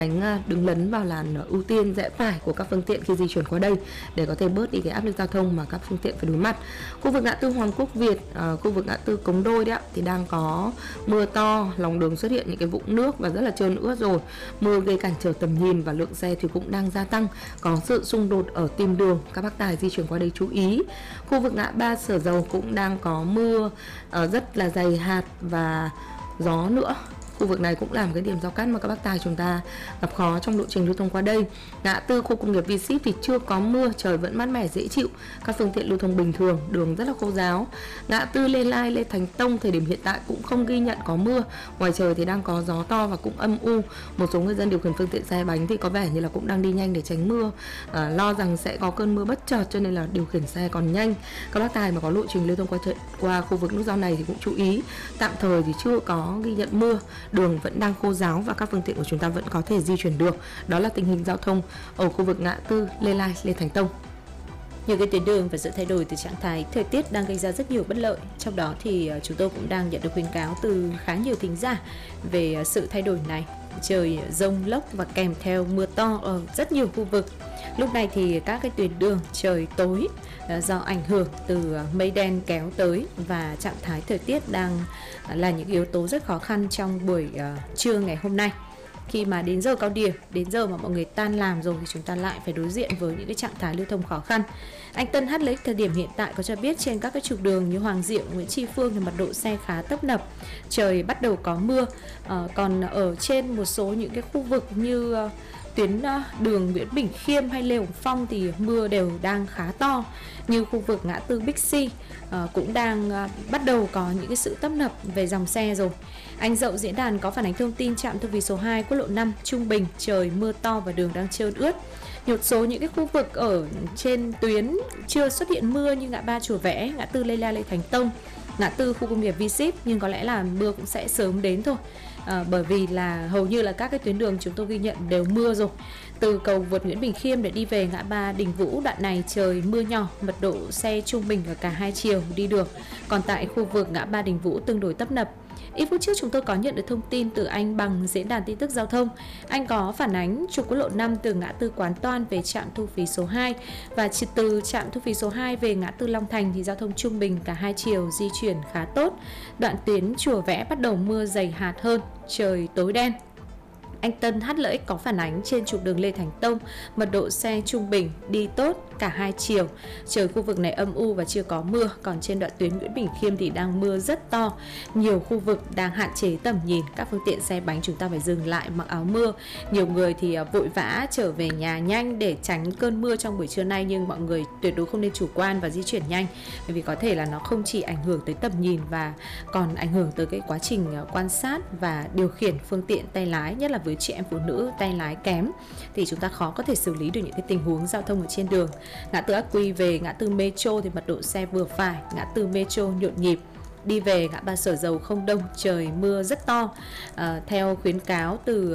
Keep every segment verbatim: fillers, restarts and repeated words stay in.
tránh đứng lấn vào làn ưu tiên rẽ phải của các phương tiện khi di chuyển qua đây để có thể bớt đi cái áp lực giao thông mà các phương tiện phải đối mặt. Khu vực ngã tư Hoàng Quốc Việt, uh, khu vực ngã tư Cống Đôi đấy ạ, thì đang có mưa to, lòng đường xuất hiện những cái vũng nước và rất là trơn ướt rồi. Mưa gây cản trở tầm nhìn và lượng xe thì cũng đang gia tăng, có sự xung đột ở tim đường, các bác tài di chuyển qua đây chú ý. Khu vực ngã ba Sở Dầu cũng đang có mưa uh, rất là dày hạt và gió nữa. Khu vực này cũng làm cái điểm giao cắt mà các bác tài chúng ta gặp khó trong lộ trình lưu thông qua đây. Ngã tư khu công nghiệp V ship thì chưa có mưa, trời vẫn mát mẻ dễ chịu, các phương tiện lưu thông bình thường, đường rất là khô ráo. Ngã tư Lê Lai, Lê Thánh Tông thời điểm hiện tại cũng không ghi nhận có mưa, ngoài trời thì đang có gió to và cũng âm u. Một số người dân điều khiển phương tiện xe bánh thì có vẻ như là cũng đang đi nhanh để tránh mưa, à, lo rằng sẽ có cơn mưa bất chợt cho nên là điều khiển xe còn nhanh. Các bác tài mà có lộ trình lưu thông qua qua khu vực nút giao này thì cũng chú ý, tạm thời thì chưa có ghi nhận mưa, đường vẫn đang khô ráo và các phương tiện của chúng ta vẫn có thể di chuyển được. Đó là tình hình giao thông ở khu vực ngã tư Lê Lai, Lê Thánh Tông. Nhiều cái tuyến đường và sự thay đổi từ trạng thái thời tiết đang gây ra rất nhiều bất lợi. Trong đó thì chúng tôi cũng đang nhận được khuyến cáo từ khá nhiều thính giả về sự thay đổi này. Trời dông lốc và kèm theo mưa to ở rất nhiều khu vực. Lúc này thì các cái tuyến đường trời tối do ảnh hưởng từ mây đen kéo tới và trạng thái thời tiết đang là những yếu tố rất khó khăn trong buổi uh, trưa ngày hôm nay. Khi mà đến giờ cao điểm, đến giờ mà mọi người tan làm rồi thì chúng ta lại phải đối diện với những cái trạng thái lưu thông khó khăn. Anh Tân hát lờ ích thời điểm hiện tại có cho biết trên các cái trục đường như Hoàng Diệu, Nguyễn Tri Phương thì mật độ xe khá tấp nập, trời bắt đầu có mưa. À, còn ở trên một số những cái khu vực như uh, tuyến đường Nguyễn Bỉnh Khiêm hay Lê Hồng Phong thì mưa đều đang khá to. Như khu vực ngã tư Bixi uh, cũng đang uh, bắt đầu có những cái sự tấp nập về dòng xe rồi. Anh Dậu diễn đàn có phản ánh thông tin trạm thu phí số hai quốc lộ năm trung bình trời mưa to và đường đang trơn ướt. Một số những cái khu vực ở trên tuyến chưa xuất hiện mưa như ngã ba Chùa Vẽ, ngã tư Lê La Lê Thánh Tông, ngã tư khu công nghiệp V ship, nhưng có lẽ là mưa cũng sẽ sớm đến thôi. À, bởi vì là hầu như là các cái tuyến đường chúng tôi ghi nhận đều mưa rồi. Từ cầu vượt Nguyễn Bỉnh Khiêm để đi về ngã ba Đình Vũ, đoạn này trời mưa nhỏ, mật độ xe trung bình ở cả hai chiều đi được. Còn tại khu vực ngã ba Đình Vũ tương đối tấp nập. Ít phút trước chúng tôi có nhận được thông tin từ anh Bằng diễn đàn tin tức giao thông. Anh có phản ánh trục quốc lộ năm từ ngã tư Quán Toan về trạm thu phí số hai và từ trạm thu phí số hai về ngã tư Long Thành thì giao thông trung bình cả hai chiều di chuyển khá tốt. Đoạn tuyến Chùa Vẽ bắt đầu mưa dày hạt hơn, trời tối đen. Anh Tân hát lờ ích có phản ánh trên trục đường Lê Thánh Tông, mật độ xe trung bình đi tốt cả hai chiều. Trời khu vực này âm u và chưa có mưa, còn trên đoạn tuyến Nguyễn Bỉnh Khiêm thì đang mưa rất to. Nhiều khu vực đang hạn chế tầm nhìn, các phương tiện xe bánh chúng ta phải dừng lại mặc áo mưa. Nhiều người thì vội vã trở về nhà nhanh để tránh cơn mưa trong buổi trưa nay, nhưng mọi người tuyệt đối không nên chủ quan và di chuyển nhanh, bởi vì có thể là nó không chỉ ảnh hưởng tới tầm nhìn và còn ảnh hưởng tới cái quá trình quan sát và điều khiển phương tiện tay lái, nhất là với chị em phụ nữ tay lái kém thì chúng ta khó có thể xử lý được những cái tình huống giao thông ở trên đường. Ngã tư Ác Quy về ngã tư Metro thì mật độ xe vừa phải, ngã tư Metro nhộn nhịp. Đi về ngã ba Sở Dầu không đông, trời mưa rất to. À, theo khuyến cáo từ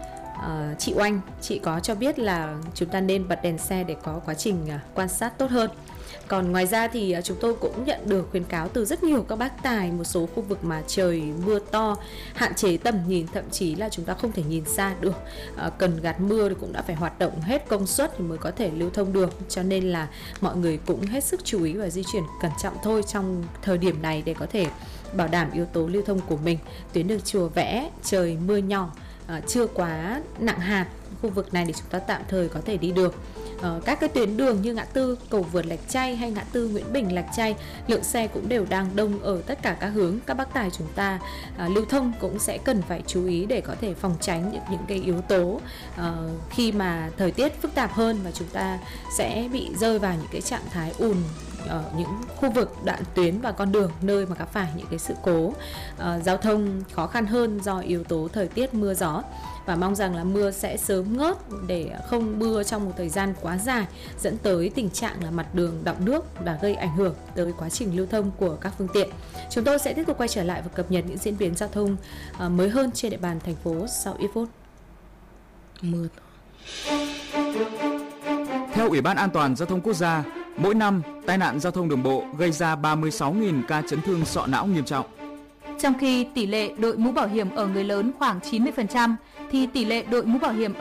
uh, chị Oanh, chị có cho biết là chúng ta nên bật đèn xe để có quá trình uh, quan sát tốt hơn. Còn ngoài ra thì chúng tôi cũng nhận được khuyến cáo từ rất nhiều các bác tài, một số khu vực mà trời mưa to, hạn chế tầm nhìn, thậm chí là chúng ta không thể nhìn xa được. À, cần gạt mưa thì cũng đã phải hoạt động hết công suất thì mới có thể lưu thông được. Cho nên là mọi người cũng hết sức chú ý và di chuyển cẩn trọng thôi trong thời điểm này để có thể bảo đảm yếu tố lưu thông của mình. Tuyến đường Chùa Vẽ, trời mưa nhỏ, à, chưa quá nặng hạt, khu vực này thì chúng ta tạm thời có thể đi được. Uh, các cái tuyến đường như ngã tư cầu vượt Lạch Tray hay ngã tư Nguyễn Bình Lạch Tray, lượng xe cũng đều đang đông ở tất cả các hướng. Các bác tài chúng ta uh, lưu thông cũng sẽ cần phải chú ý để có thể phòng tránh những, những cái yếu tố uh, khi mà thời tiết phức tạp hơn và chúng ta sẽ bị rơi vào những cái trạng thái ùn ở những khu vực đoạn tuyến và con đường nơi mà gặp phải những cái sự cố uh, giao thông khó khăn hơn do yếu tố thời tiết mưa gió. Và mong rằng là mưa sẽ sớm ngớt để không mưa trong một thời gian quá dài dẫn tới tình trạng là mặt đường đọng nước và gây ảnh hưởng tới quá trình lưu thông của các phương tiện. Chúng tôi sẽ tiếp tục quay trở lại và cập nhật những diễn biến giao thông uh, mới hơn trên địa bàn thành phố sau ít phút. Mưa. Theo Ủy ban An toàn Giao thông Quốc gia, mỗi năm tai nạn giao thông đường bộ gây ra ba mươi sáu nghìn ca chấn thương sọ não nghiêm trọng. Trong khi tỷ lệ đội mũ bảo hiểm ở người lớn khoảng chín mươi phần trăm, thì tỷ lệ đội mũ bảo hiểm